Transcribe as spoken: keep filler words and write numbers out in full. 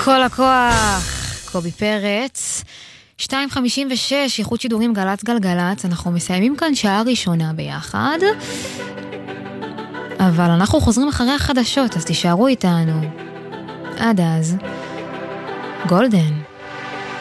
כל הכוח, קובי פרץ. שתיים חמישים ושש, איכות שידורים גלץ גלגלץ. אנחנו מסיימים כאן שעה ראשונה ביחד, אבל אנחנו חוזרים אחרי החדשות, אז תישארו איתנו. עד אז, גולדן.